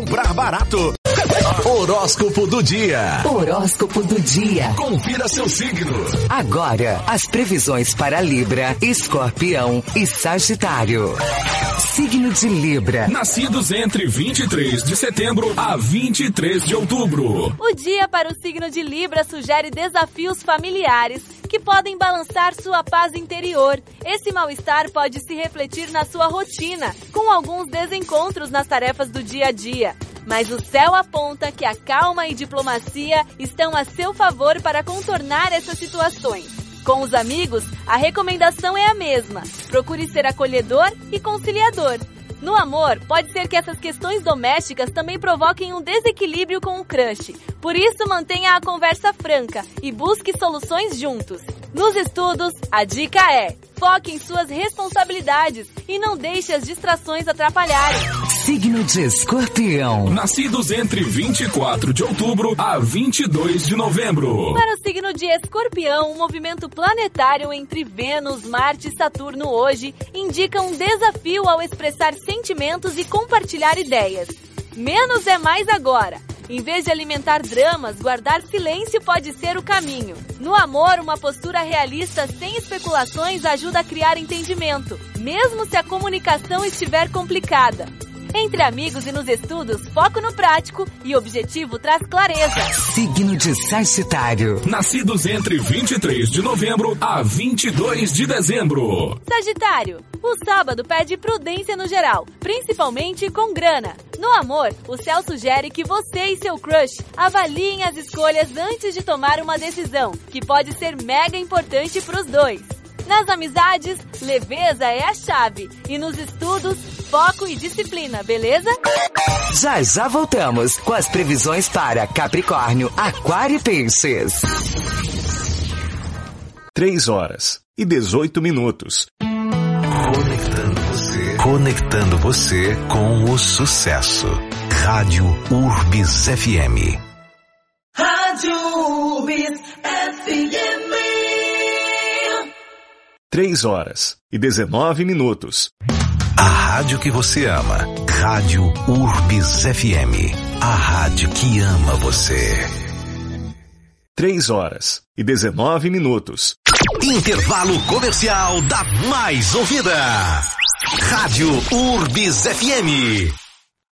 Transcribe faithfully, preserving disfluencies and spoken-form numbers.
comprar barato. Horóscopo do dia. Horóscopo do dia. Confira seu signo. Agora, as previsões para Libra, Escorpião e Sagitário. Signo de Libra. Nascidos entre vinte e três de setembro a vinte e três de outubro. O dia para o signo de Libra sugere desafios familiares que podem balançar sua paz interior. Esse mal-estar pode se refletir na sua rotina, com alguns desencontros nas tarefas do dia a dia. Mas o céu aponta que a calma e diplomacia estão a seu favor para contornar essas situações. Com os amigos, a recomendação é a mesma. Procure ser acolhedor e conciliador. No amor, pode ser que essas questões domésticas também provoquem um desequilíbrio com o crush. Por isso, mantenha a conversa franca e busque soluções juntos. Nos estudos, a dica é: foque em suas responsabilidades e não deixe as distrações atrapalharem. Signo de Escorpião. Nascidos entre vinte e quatro de outubro a vinte e dois de novembro. Para o signo de Escorpião, o movimento planetário entre Vênus, Marte e Saturno hoje indica um desafio ao expressar sentimentos e compartilhar ideias. Menos é mais agora. Em vez de alimentar dramas, guardar silêncio pode ser o caminho. No amor, uma postura realista sem especulações ajuda a criar entendimento, mesmo se a comunicação estiver complicada. Entre amigos e nos estudos, foco no prático e objetivo traz clareza. Signo de Sagitário. Nascidos entre vinte e três de novembro a vinte e dois de dezembro. Sagitário, o sábado pede prudência no geral, principalmente com grana. No amor, o céu sugere que você e seu crush avaliem as escolhas antes de tomar uma decisão, que pode ser mega importante para os dois. Nas amizades, leveza é a chave. E nos estudos, foco e disciplina, beleza? Já já voltamos com as previsões para Capricórnio, Aquário e Peixes. Três horas e dezoito minutos. Conectando você. Conectando você com o sucesso. Rádio Urbis F M. Rádio Urbis F M. Três horas e dezenove minutos. A rádio que você ama. Rádio Urbis F M. A rádio que ama você. Três horas e dezenove minutos. Intervalo comercial da mais ouvida. Rádio Urbis F M.